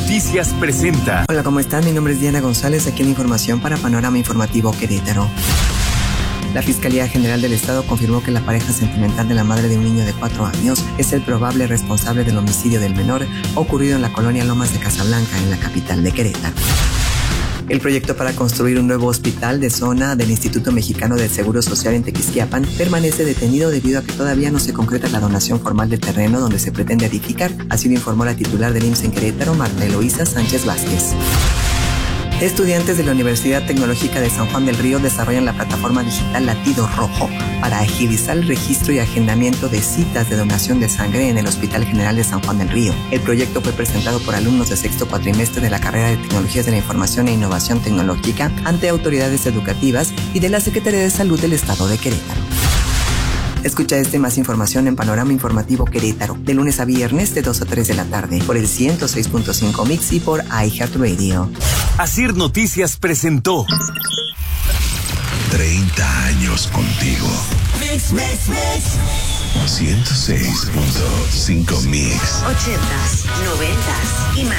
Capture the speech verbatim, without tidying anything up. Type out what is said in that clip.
Noticias presenta. Hola, ¿cómo están? Mi nombre es Diana González, aquí en Información para Panorama Informativo Querétaro. La Fiscalía General del Estado confirmó que la pareja sentimental de la madre de un niño de cuatro años es el probable responsable del homicidio del menor ocurrido en la colonia Lomas de Casablanca, en la capital de Querétaro. El proyecto para construir un nuevo hospital de zona del Instituto Mexicano del Seguro Social en Tequisquiapan permanece detenido debido a que todavía no se concreta la donación formal del terreno donde se pretende edificar, así lo informó la titular del I M S S en Querétaro, Marta Eloísa Sánchez Vázquez. Estudiantes de la Universidad Tecnológica de San Juan del Río desarrollan la plataforma digital Latido Rojo para agilizar el registro y agendamiento de citas de donación de sangre en el Hospital General de San Juan del Río. El proyecto fue presentado por alumnos de sexto cuatrimestre de la carrera de Tecnologías de la Información e Innovación Tecnológica ante autoridades educativas y de la Secretaría de Salud del Estado de Querétaro. Escucha esta y más información en Panorama Informativo Querétaro, de lunes a viernes de dos a tres de la tarde, por el ciento seis punto cinco Mix y por iHeartRadio. Asir Noticias presentó. treinta años contigo. Mix, mix, mix. ciento seis punto cinco Mix. ochentas, noventas y más.